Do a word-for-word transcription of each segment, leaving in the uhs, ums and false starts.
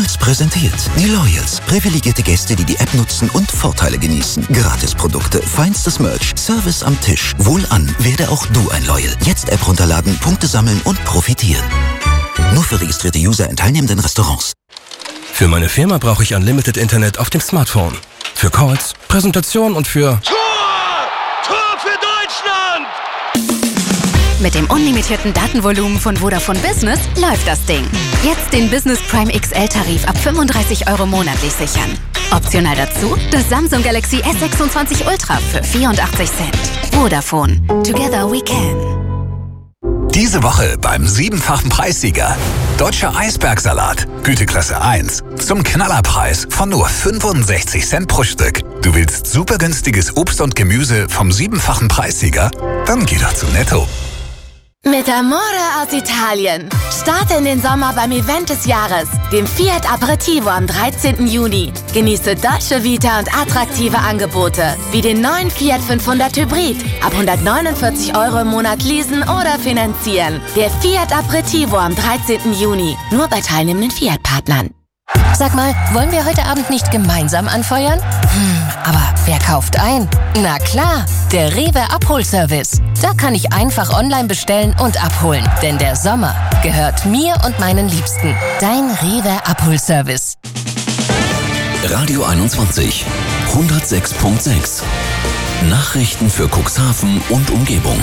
Stolz präsentiert die Loyals. Privilegierte Gäste, die die App nutzen und Vorteile genießen. Gratisprodukte, feinstes Merch, Service am Tisch. Wohlan, werde auch du ein Loyal. Jetzt App runterladen, Punkte sammeln und profitieren. Nur für registrierte User in teilnehmenden Restaurants. Für meine Firma brauche ich Unlimited Internet auf dem Smartphone. Für Calls, Präsentation und für... Tor! Tor für Deutschland! Mit dem unlimitierten Datenvolumen von Vodafone Business läuft das Ding. Jetzt den Business Prime X L-Tarif ab fünfunddreißig Euro monatlich sichern. Optional dazu das Samsung Galaxy S sechsundzwanzig Ultra für vierundachtzig Cent. Vodafone. Together we can. Diese Woche beim siebenfachen Preissieger. Deutscher Eisbergsalat, Güteklasse eins. Zum Knallerpreis von nur fünfundsechzig Cent pro Stück. Du willst super günstiges Obst und Gemüse vom siebenfachen Preissieger? Dann geh doch zu Netto. Mit Amore aus Italien. Starte in den Sommer beim Event des Jahres, dem Fiat Aperitivo am dreizehnten Juni. Genieße Dolce Vita und attraktive Angebote, wie den neuen Fiat fünfhundert Hybrid. Ab hundertneunundvierzig Euro im Monat leasen oder finanzieren. Der Fiat Aperitivo am dreizehnten Juni. Nur bei teilnehmenden Fiat-Partnern. Sag mal, wollen wir heute Abend nicht gemeinsam anfeuern? Hm, aber wer kauft ein? Na klar, der Rewe Abholservice. Da kann ich einfach online bestellen und abholen. Denn der Sommer gehört mir und meinen Liebsten. Dein Rewe Abholservice. Radio einundzwanzig, hundertsechs Komma sechs. Nachrichten für Cuxhaven und Umgebung.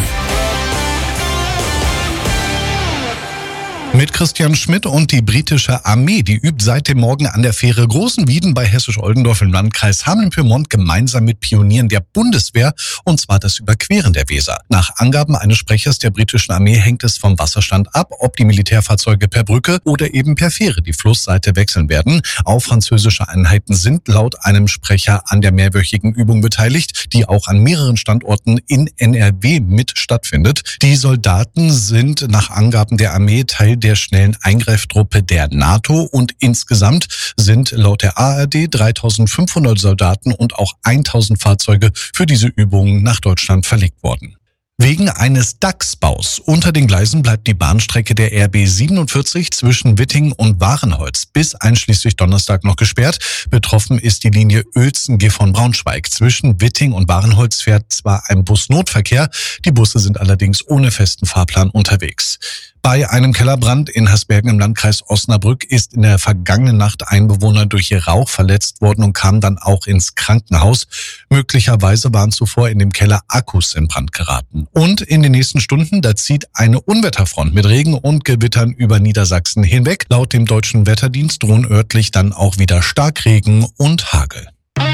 Mit Christian Schmidt und die britische Armee, die übt seit dem Morgen an der Fähre Großenwieden bei Hessisch-Oldendorf im Landkreis Hameln-Pyrmont gemeinsam mit Pionieren der Bundeswehr, und zwar das Überqueren der Weser. Nach Angaben eines Sprechers der britischen Armee hängt es vom Wasserstand ab, ob die Militärfahrzeuge per Brücke oder eben per Fähre die Flussseite wechseln werden. Auch französische Einheiten sind laut einem Sprecher an der mehrwöchigen Übung beteiligt, die auch an mehreren Standorten in N R W mit stattfindet. Die Soldaten sind nach Angaben der Armee Teil der schnellen Eingreiftruppe der NATO und insgesamt sind laut der A R D dreitausendfünfhundert Soldaten und auch tausend Fahrzeuge für diese Übungen nach Deutschland verlegt worden. Wegen eines Dachsbaus unter den Gleisen bleibt die Bahnstrecke der R B siebenundvierzig zwischen Witting und Warenholz bis einschließlich Donnerstag noch gesperrt. Betroffen ist die Linie Uelzen-Gifhorn-Braunschweig. Zwischen Witting und Warenholz fährt zwar ein Busnotverkehr, die Busse sind allerdings ohne festen Fahrplan unterwegs. Bei einem Kellerbrand in Hersbergen im Landkreis Osnabrück ist in der vergangenen Nacht ein Bewohner durch Rauch verletzt worden und kam dann auch ins Krankenhaus. Möglicherweise waren zuvor in dem Keller Akkus in Brand geraten. Und in den nächsten Stunden, da zieht eine Unwetterfront mit Regen und Gewittern über Niedersachsen hinweg. Laut dem Deutschen Wetterdienst drohen örtlich dann auch wieder Starkregen und Hagel.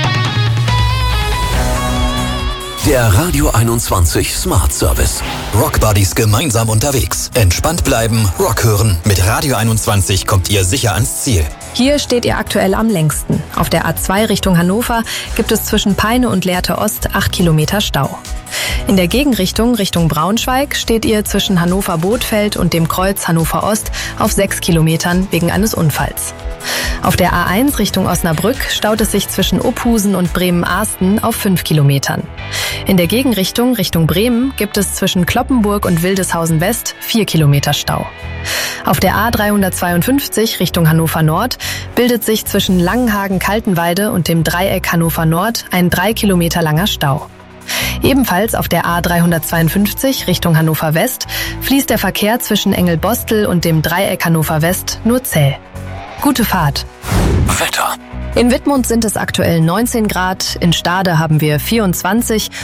Der Radio einundzwanzig Smart Service. Rock Buddies gemeinsam unterwegs. Entspannt bleiben, Rock hören. Mit Radio einundzwanzig kommt ihr sicher ans Ziel. Hier steht ihr aktuell am längsten. Auf der A zwei Richtung Hannover gibt es zwischen Peine und Lehrte Ost acht Kilometer Stau. In der Gegenrichtung Richtung Braunschweig steht ihr zwischen Hannover-Bothfeld und dem Kreuz Hannover Ost auf sechs Kilometern wegen eines Unfalls. Auf der A eins Richtung Osnabrück staut es sich zwischen Ophusen und Bremen-Ahsten auf fünf Kilometern. In der Gegenrichtung Richtung Bremen gibt es zwischen Kloppenburg und Wildeshausen West vier Kilometer Stau. Auf der A dreihundertzweiundfünfzig Richtung Hannover Nord bildet sich zwischen Langenhagen-Kaltenwalde und dem Dreieck Hannover Nord ein drei Kilometer langer Stau. Ebenfalls auf der A dreihundertzweiundfünfzig Richtung Hannover West fließt der Verkehr zwischen Engelbostel und dem Dreieck Hannover West nur zäh. Gute Fahrt. Wetter. In Wittmund sind es aktuell neunzehn Grad, in Stade haben wir vierundzwanzig